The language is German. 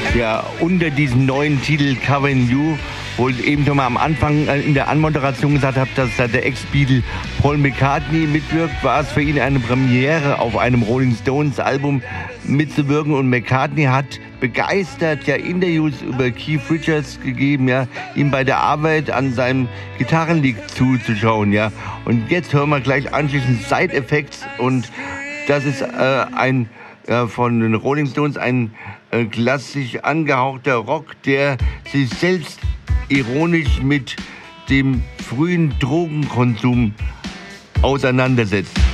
Ja, unter diesem neuen Titel Covering You, wo ich eben schon mal am Anfang in der Anmoderation gesagt habe, dass da der Ex-Beatle Paul McCartney mitwirkt, war es für ihn eine Premiere, auf einem Rolling Stones Album mitzuwirken. Und McCartney hat begeistert ja Interviews über Keith Richards gegeben, ja, ihm bei der Arbeit an seinem Gitarrenlied zuzuschauen, ja. Und jetzt hören wir gleich anschließend Side Effects, und das ist von den Rolling Stones ein klassisch angehauchter Rock, der sich selbst ironisch mit dem frühen Drogenkonsum auseinandersetzt.